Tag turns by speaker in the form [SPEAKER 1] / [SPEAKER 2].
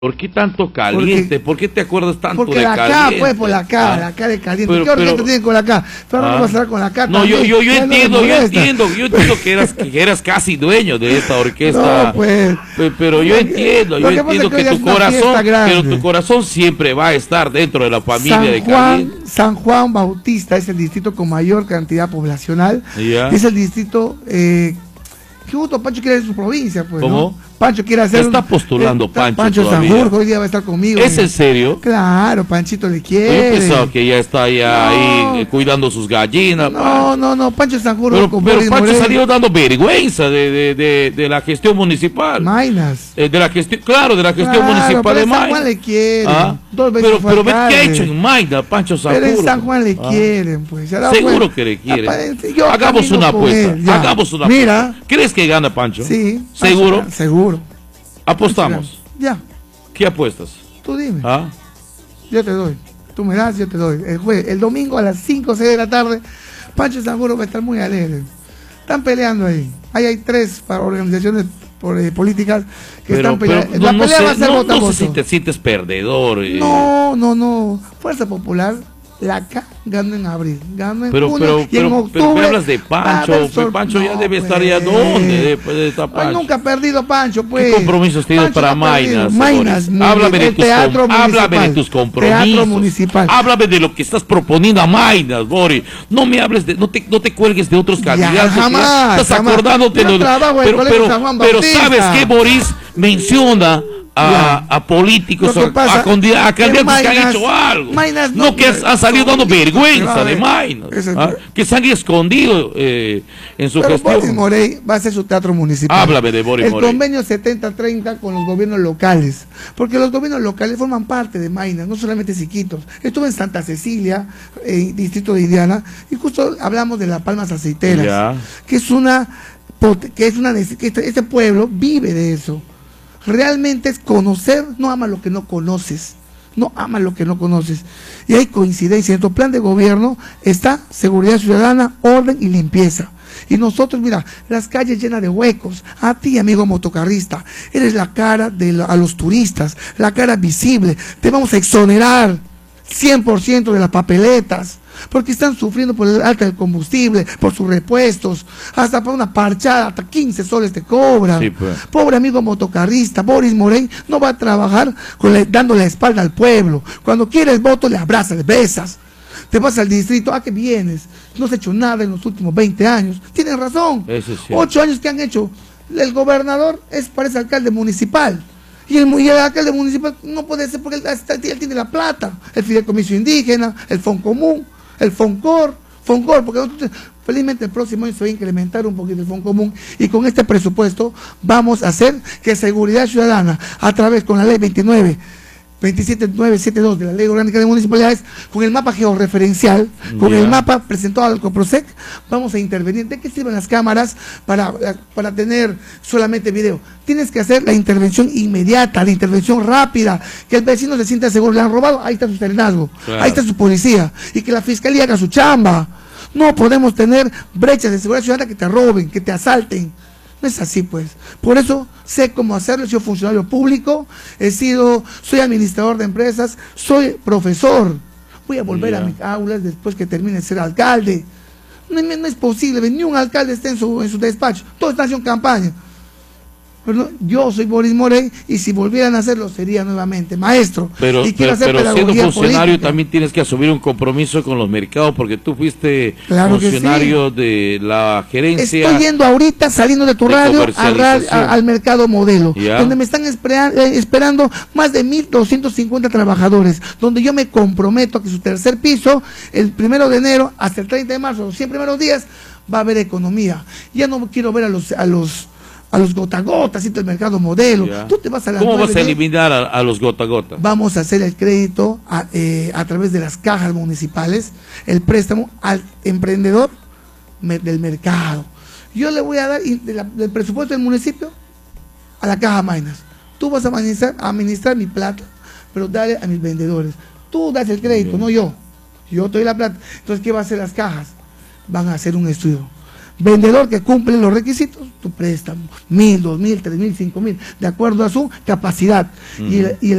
[SPEAKER 1] ¿Por qué tanto caliente? ¿Por qué te acuerdas tanto de
[SPEAKER 2] caliente?
[SPEAKER 1] Porque
[SPEAKER 2] la K, pues, por la K, la K de caliente. ¿Qué orquesta tienen con la K? Pero no vas a hablar con la K.
[SPEAKER 1] No, yo entiendo que eras casi dueño de esta orquesta.
[SPEAKER 2] No, pues.
[SPEAKER 1] Pero yo entiendo que tu corazón siempre va a estar dentro de la familia de Caliente.
[SPEAKER 2] San Juan Bautista es el distrito con mayor cantidad poblacional. Es el distrito, qué gusto Pancho quiere en su provincia, pues,
[SPEAKER 1] ¿cómo?
[SPEAKER 2] ¿no? Pancho quiere hacer...
[SPEAKER 1] Está postulando Pancho
[SPEAKER 2] Sanjurjo, hoy día va a estar conmigo.
[SPEAKER 1] ¿Es en serio?
[SPEAKER 2] Claro, Panchito le quiere.
[SPEAKER 1] Yo pensaba que ya está ahí cuidando sus gallinas.
[SPEAKER 2] No, Pancho Sanjurjo.
[SPEAKER 1] Pero Pancho salió dando vergüenza de la gestión municipal.
[SPEAKER 2] Mainas.
[SPEAKER 1] De la gestión municipal de Mainas.
[SPEAKER 2] San Juan le quiere.
[SPEAKER 1] Pero ¿qué ha hecho en Mainas, Pancho Sanjurjo?
[SPEAKER 2] Pero en San Juan le quieren, pues.
[SPEAKER 1] Seguro que le quieren. Hagamos una apuesta.
[SPEAKER 2] Mira.
[SPEAKER 1] ¿Crees que gana Pancho?
[SPEAKER 2] Sí.
[SPEAKER 1] ¿Seguro?
[SPEAKER 2] Seguro.
[SPEAKER 1] Apostamos.
[SPEAKER 2] Ya.
[SPEAKER 1] ¿Qué apuestas?
[SPEAKER 2] Tú dime. Yo te doy. Tú me das, yo te doy. El domingo a las 5 o 6 de la tarde, Pancho Sanjurjo va a estar muy alegre. Están peleando ahí. Ahí hay 3 organizaciones políticas que están peleando. La pelea va a ser voto a voto.
[SPEAKER 1] No sé si te sientes perdedor.
[SPEAKER 2] No. Fuerza Popular. La K gana en abril, gana en junio y en octubre.
[SPEAKER 1] Pero me hablas de Pancho, Pancho ya debe estar ya ¿dónde? Después de esta Pancho.
[SPEAKER 2] Nunca ha perdido Pancho, pues.
[SPEAKER 1] ¿Qué compromisos tienes para Mainas? Háblame de tus compromisos.
[SPEAKER 2] Teatro municipal.
[SPEAKER 1] Háblame de lo que estás proponiendo a Mainas, Boris. No me hables no te cuelgues de otros candidatos.
[SPEAKER 2] Jamás.
[SPEAKER 1] Estás acordándote de pero ¿sabes qué, Boris? Menciona a políticos, a candidatos que han hecho algo. No que ha salido dando vergüenza de Mainas, que se han escondido en su gestión.
[SPEAKER 2] Boris Morey va a hacer su teatro municipal.
[SPEAKER 1] Háblame de Boris Morey.
[SPEAKER 2] El convenio 70-30 con los gobiernos locales, porque los gobiernos locales forman parte de Mainas, no solamente Siquitos. Estuve en Santa Cecilia, distrito de Indiana, y justo hablamos de Las Palmas Aceiteras, que este pueblo vive de eso. Realmente es conocer, no ama lo que no conoces. Y hay coincidencia. En tu plan de gobierno está seguridad ciudadana, orden y limpieza. Y nosotros, mira, las calles llenas de huecos. A ti, amigo motocarrista, eres la cara a los turistas, la cara visible. Te vamos a exonerar 100% de las papeletas, porque están sufriendo por el alta del combustible, por sus repuestos, hasta por una parchada, hasta 15 soles te cobran. Sí, pues. Pobre amigo motocarrista, Boris Morey no va a trabajar dando la espalda al pueblo. Cuando quieres voto, le abrazas, le besas. Te vas al distrito, ¿a qué vienes? No has hecho nada en los últimos 20 años. Tienes razón. 8 años que han hecho. El gobernador parece alcalde municipal. Y el alcalde municipal no puede ser porque él tiene la plata. El fideicomiso indígena, el Foncomún, el Foncor, porque nosotros, felizmente el próximo año se va a incrementar un poquito el Foncomún, y con este presupuesto vamos a hacer que seguridad ciudadana, a través con la ley 27972 de la Ley Orgánica de Municipalidades, con el mapa georreferencial, con el mapa presentado al COPROSEC, vamos a intervenir. ¿De qué sirven las cámaras para tener solamente video? Tienes que hacer la intervención inmediata, la intervención rápida, que el vecino se sienta seguro. Le han robado, ahí está su serenazgo, ahí está su policía, y que la fiscalía haga su chamba. No podemos tener brechas de seguridad ciudadana que te roben, que te asalten. No es así, pues. Por eso sé cómo hacerlo. He sido funcionario público, soy administrador de empresas, soy profesor. Voy a volver a mis aulas después que termine de ser alcalde. No es posible, ni un alcalde esté en su despacho. Todos están haciendo campaña. Pero yo soy Boris Morey, y si volvieran a hacerlo sería nuevamente maestro.
[SPEAKER 1] Pero siendo funcionario política, también tienes que asumir un compromiso con los mercados, porque tú fuiste funcionario de la gerencia.
[SPEAKER 2] Estoy yendo ahorita, saliendo de tu radio al mercado Modelo, donde me están esperando más de 1.250 trabajadores, donde yo me comprometo a que su tercer piso, el 1 de enero hasta el 30 de marzo, los 100 primeros días, va a haber economía. Ya no quiero ver a los gota-gotas, el mercado Modelo. Tú te vas a
[SPEAKER 1] ¿Cómo vas a eliminar a los gota-gotas?
[SPEAKER 2] Vamos a hacer el crédito a través de las cajas municipales, el préstamo al emprendedor del mercado. Yo le voy a dar del presupuesto del municipio a la caja Mainas. Tú vas a administrar mi plata, pero dale a mis vendedores. Tú das el crédito, no yo. Yo te doy la plata. Entonces, ¿qué va a hacer las cajas? Van a hacer un estudio. vendedor que cumple los requisitos, tu préstamo, 1.000, 2.000, 3.000, 5.000, de acuerdo a su capacidad. Y